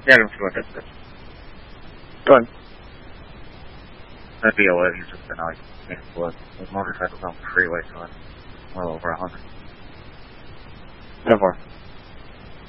Yeah, I'm sure that's it. Go ahead. The BOA is just been like, motorcycles on the freeway, so it's well over 100. 10-4.